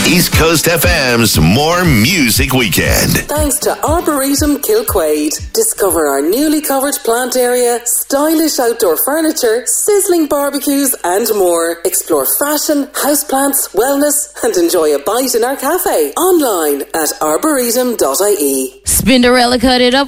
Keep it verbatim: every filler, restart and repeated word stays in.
East Coast F M's More Music Weekend. Thanks to Arboretum Kilquade. Discover our newly covered plant area, stylish outdoor furniture, sizzling barbecues and more. Explore fashion, houseplants, wellness and enjoy a bite in our cafe. Online at arboretum dot I E. Spinderella cut it up